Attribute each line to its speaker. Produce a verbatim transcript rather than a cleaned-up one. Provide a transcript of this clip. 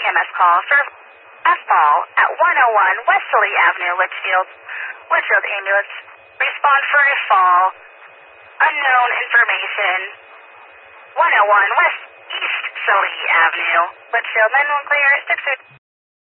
Speaker 1: M S call. Serve F-Ball at one oh one West Sully Avenue, Litchfield. Litchfield ambulance. Respond for a fall. Unknown information. one oh one West East Sully Avenue, Litchfield. nine one clear. six eight.